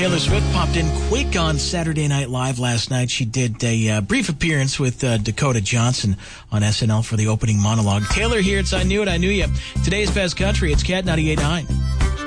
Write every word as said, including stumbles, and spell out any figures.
Taylor Swift popped in quick on Saturday Night Live last night. She did a uh, brief appearance with uh, Dakota Johnson on S N L for the opening monologue. Taylor here. It's I Knew It, I Knew You. Today's Best Country. It's Cat ninety-eight point nine.